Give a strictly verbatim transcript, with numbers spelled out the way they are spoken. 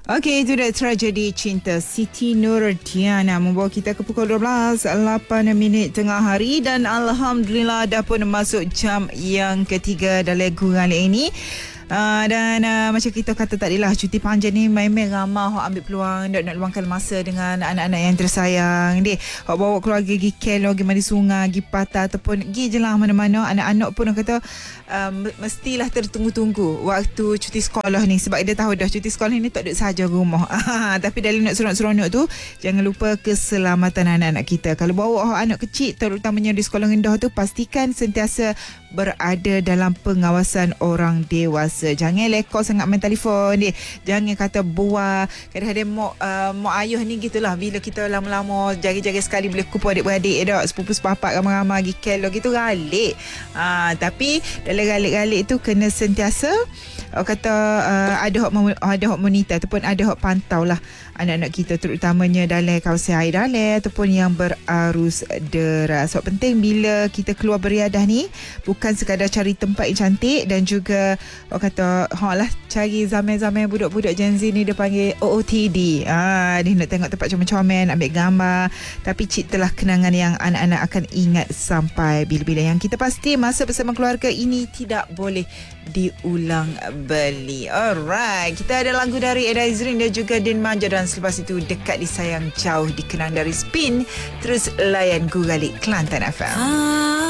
Okey, itu dah tragedi cinta Siti Nurdiana membawa kita ke pukul dua belas lapan minit tengah hari dan Alhamdulillah dah pun masuk jam yang ketiga dalam Guralik ini. Uh, dan uh, macam kita kata tadi lah, cuti panjang ni main-main ramah hok ambil peluang nak, nak luangkan masa dengan anak-anak yang tersayang dia. Hok bawa keluarga pergi kelo, pergi mandi sungai, pergi patah ataupun pergi je lah mana-mana. Anak-anak pun orang kata uh, mestilah tertunggu-tunggu waktu cuti sekolah ni, sebab dia tahu dah cuti sekolah ni tak duduk saja rumah. Tapi dalam nak seronok-seronok tu jangan lupa keselamatan anak-anak kita. Kalau bawa hok anak kecil terutamanya di sekolah rendah tu, pastikan sentiasa berada dalam pengawasan orang dewasa. Jangan lekor sangat main telefon dia. Jangan kata buah. Kadang-kadang mak, uh, mak ayah ni gitulah. Bila kita lama-lama jari-jari sekali boleh kumpul adik-beradik dak, sepupu sepapak ramai-ramai pergi kelo gitu galik. Uh, tapi dalam galik-galik tu kena sentiasa uh, kata uh, ada hok ada hok monitor ataupun ada hok pantau lah anak-anak kita, terutamanya dalam kawasan air dalam ataupun yang berarus deras. So penting bila kita keluar beriadah ni bukan sekadar cari tempat yang cantik, dan juga orang kata ha lah cari zaman-zaman budak-budak Gen Z ni dia panggil O O T D. Ah, dia nak tengok tempat comel-comel, ambil gambar, tapi ciptalah kenangan yang anak-anak akan ingat sampai bila-bila. Yang kita pasti masa bersama keluarga ini tidak boleh diulang beli. Alright, kita ada lagu dari Ed Izrin dan juga Din Manja, dan selepas itu Dekat Disayang Jauh dikenang dari Spin. Terus layan Guralik Kelantan F M.